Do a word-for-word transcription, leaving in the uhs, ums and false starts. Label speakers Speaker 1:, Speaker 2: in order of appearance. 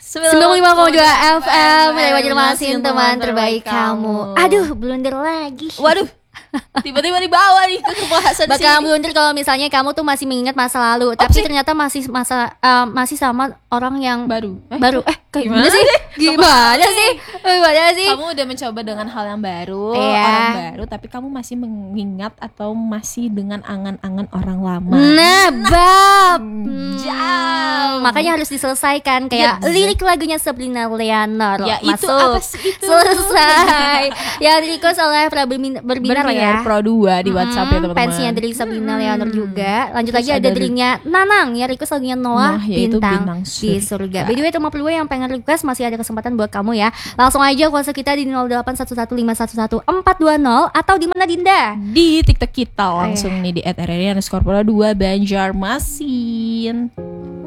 Speaker 1: sembilan puluh lima koma dua F M dari Banjarmasin, teman terbaik kamu. Aduh, blunder lagi.
Speaker 2: Waduh, tiba-tiba dibawa nih ke pembahasan
Speaker 1: bakal
Speaker 2: sini.
Speaker 1: blunder kalau misalnya kamu tuh masih mengingat masa lalu, oh, tapi sih? ternyata masih masa uh, masih sama orang yang
Speaker 2: baru.
Speaker 1: Eh, baru. Eh, kayak
Speaker 2: gimana,
Speaker 1: gimana sih? Gimana sih? Gimana sih?
Speaker 2: Kamu udah mencoba dengan hal yang baru,
Speaker 1: yeah.
Speaker 2: orang baru, tapi kamu masih mengingat atau masih dengan angan-angan orang lama.
Speaker 1: Nah, bab.
Speaker 2: Hmm, jauh.
Speaker 1: Makanya harus diselesaikan kayak yeah, lirik lagunya Sabrina Leonor.
Speaker 2: Ya,
Speaker 1: masuk.
Speaker 2: Itu apa sih itu?
Speaker 1: Selesai. Ya, request oleh Pra Berbinar ya.
Speaker 2: Pro dua di WhatsApp ya, teman-teman.
Speaker 1: Fansnya dari Sabrina hmm. Leonor juga. Lanjut Terus lagi ada dirinya Nanang ya, request lagunya Noah, Noah Bintang, Bintang di Surga. By the way, teman dua yang pengen request masih ada kesempatan buat kamu ya. Langsung aja kuasa kita di nol delapan satu satu lima satu satu empat dua nol atau di mana Dinda?
Speaker 2: Di TikTok kita langsung Ayah. nih di et r r i underscore pro dua Banjarmasin.